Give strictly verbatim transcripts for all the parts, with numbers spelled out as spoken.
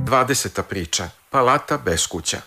dvadeseta priča. Palata Beskuća.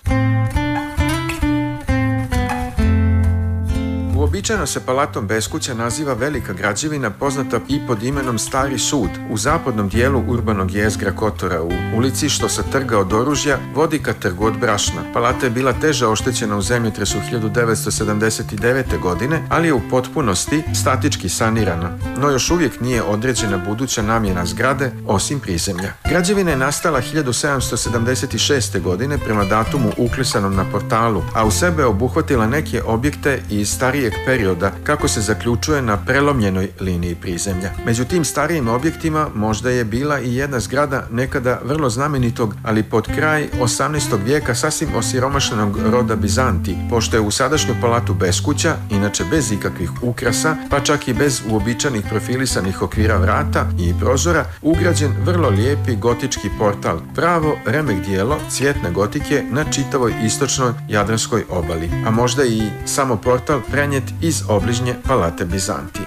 Uobičajeno se palatom Beskuća naziva velika građevina poznata i pod imenom Stari sud u zapadnom dijelu urbanog jezgra Kotora u ulici što sa trga od oružja vodi ka trgu od brašna. Palata je bila teže oštećena u zemljotresu hiljadu devetsto sedamdeset devete. godine, ali je u potpunosti statički sanirana, no još uvijek nije određena buduća namjena zgrade osim prizemlja. Građevina je nastala hiljadu sedamsto sedamdeset šeste. godine prema datumu uklisanom na portalu, a u sebe obuhvatila neke objekte iz starijeg perioda, kako se zaključuje na prelomljenoj liniji prizemlja. Među tim starijim objektima možda je bila i jedna zgrada nekada vrlo znamenitog, ali pod kraj osamnaestog vijeka sasvim osiromašenog roda Bizanti, pošto je u sadašnju palatu Beskuća, inače bez ikakvih ukrasa, pa čak i bez uobičajenih profilisanih okvira vrata i prozora, ugrađen vrlo lijepi gotički portal, pravo remek dijelo cvjetne gotike na čitavoj istočnoj jadranskoj obali, a možda i samo portal prenijet iz obližnje palate Bizanti.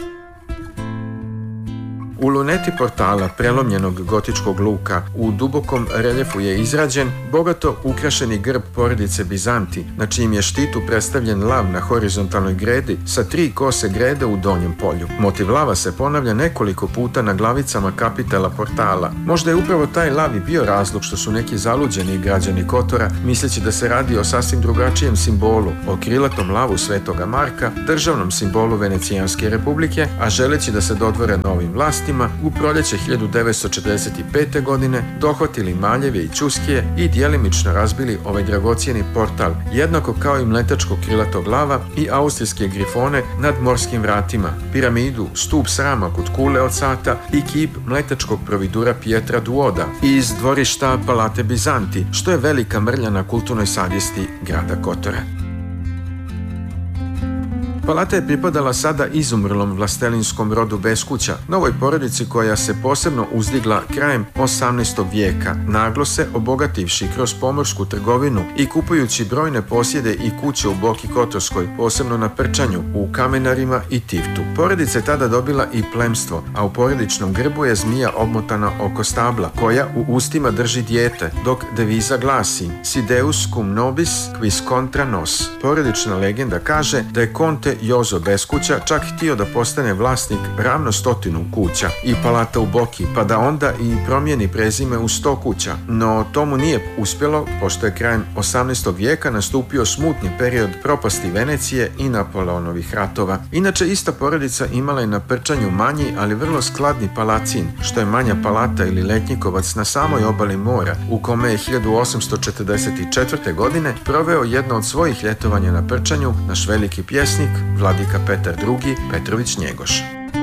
U luneti portala prelomljenog gotičkog luka u dubokom reljefu je izrađen bogato ukrašeni grb porodice Bizanti, na čijim je štitu predstavljen lav na horizontalnoj gredi sa tri kose grede u donjem polju. Motiv lava se ponavlja nekoliko puta na glavicama kapitela portala. Možda je upravo taj lav i bio razlog što su neki zaluđeni građani Kotora, misleći da se radi o sasvim drugačijem simbolu, o krilatom lavu Svetoga Marka, državnom simbolu Venecijanske republike, a želeći da se dodvore novim vlastima, u proljeće hiljadu devetsto četrdeset pete. godine dohvatili Maljeve i Ćuskije i djelimično razbili ovaj dragocijeni portal, jednako kao i mletačkog krilatog lava i austrijske grifone nad morskim vratima, piramidu, stup srama kod kule od sata i kip mletačkog providura Pietra Duoda iz dvorišta palate Bizanti, što je velika mrlja na kulturnoj savjesti grada Kotora. Palata je pripadala sada izumrlom vlastelinskom rodu Beskuća, novoj porodici koja se posebno uzdigla krajem osamnaestog vijeka, naglo se obogativši kroz pomorsku trgovinu i kupujući brojne posjede i kuće u Boki Kotorskoj, posebno na Prčanju, u Kamenarima i Tivtu. Porodica je tada dobila i plemstvo, a u porodičnom grbu je zmija obmotana oko stabla, koja u ustima drži dijete, dok deviza glasi Si Deus cum nobis quis contra nos. Porodična legenda kaže da je konte Jozo Beskuća čak htio da postane vlasnik ravno stotinu kuća i palata u Boki, pa da onda i promijeni prezime u sto kuća. No tomu nije uspjelo, pošto je krajem osamnaestog vijeka nastupio smutni period propasti Venecije i Napoleonovih ratova. Inače, ista porodica imala je na Prčanju manji, ali vrlo skladni palacin, što je manja palata ili letnjikovac na samoj obali mora, u kome je hiljadu osamsto četrdeset četvrte. godine proveo jedno od svojih ljetovanja na Prčanju naš veliki pjesnik Vladika Petar drugi. Petrović Njegoš.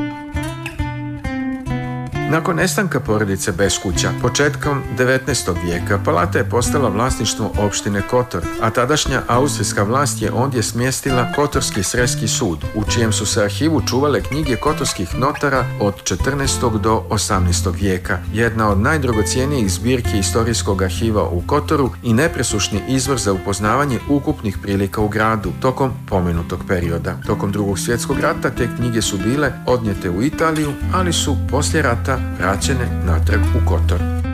Nakon nestanka porodice Beskuća, početkom devetnaestog vijeka, palata je postala vlasništvo opštine Kotor, a tadašnja austrijska vlast je ondje smjestila Kotorski sreski sud, u čijem su se arhivu čuvale knjige kotorskih notara od četrnaestog do osamnaestog vijeka, jedna od najdragocjenijih zbirki istorijskog arhiva u Kotoru i nepresušni izvor za upoznavanje ukupnih prilika u gradu tokom pomenutog perioda. Tokom Drugog svjetskog rata te knjige su bile odnijete u Italiju, ali su poslije rata vraćene natrag u Kotor.